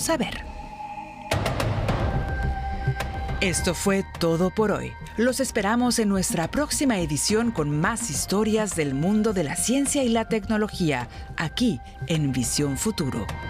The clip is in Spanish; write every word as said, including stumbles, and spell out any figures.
saber. Esto fue todo por hoy. Los esperamos en nuestra próxima edición con más historias del mundo de la ciencia y la tecnología, aquí en Visión Futuro.